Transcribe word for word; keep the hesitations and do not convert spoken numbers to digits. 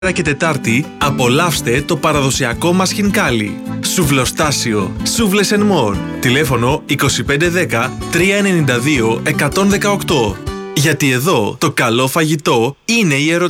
και Τετάρτη απολαύστε το παραδοσιακό μας χινκάλι. Σουβλοστάσιο, Σούβλες and More. Τηλέφωνο είκοσι πέντε δέκα τριακόσια ενενήντα δύο εκατόν δεκαοκτώ. Γιατί εδώ το καλό φαγητό είναι η ερωτική.